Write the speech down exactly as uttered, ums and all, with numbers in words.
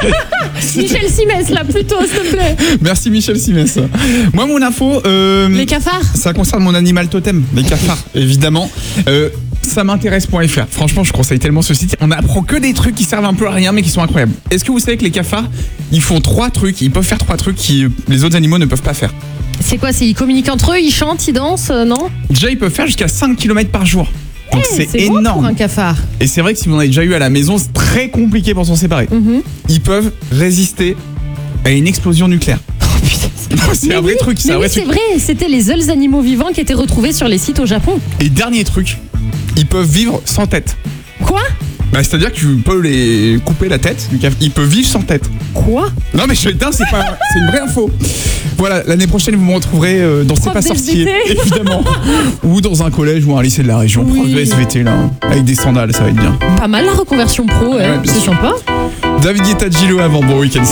Michel Simès, là, plutôt, s'il te plaît. Merci Michel Simès. Moi, mon info... Euh, les cafards. Ça concerne mon animal totem, les cafards, évidemment. Euh, ça m'intéresse point F R. Franchement, je conseille tellement ce site. On apprend que des trucs qui servent un peu à rien, mais qui sont incroyables. Est-ce que vous savez que les cafards, ils font trois trucs, ils peuvent faire trois trucs que les autres animaux ne peuvent pas faire? C'est quoi? C'est ils communiquent entre eux, ils chantent, ils dansent, euh, non? Déjà, ils peuvent faire jusqu'à cinq kilomètres par jour. Donc hey, c'est énorme énorme pour un cafard. Et c'est vrai que si vous en avez déjà eu à la maison, c'est très compliqué pour s'en séparer. Mm-hmm. Ils peuvent résister à une explosion nucléaire. Oh putain. C'est mais un vrai oui, truc. C'est mais un oui, vrai c'est truc. vrai, c'était les seuls animaux vivants qui étaient retrouvés sur les sites au Japon. Et dernier truc, ils peuvent vivre sans tête. Quoi? Bah, c'est-à-dire que tu peux les couper la tête, ils peuvent vivre sans tête. Quoi? Non mais je suis c'est pas, c'est une vraie info. Voilà, l'année prochaine vous me retrouverez euh, dans C'est pas sorcier, évidemment, ou dans un collège ou un lycée de la région, oui. prof de S V T là, avec des sandales, ça va être bien. Pas mal la reconversion pro, ouais, Ouais, c'est sûr. sympa. David Guetta, Gilo avant, bon week-end.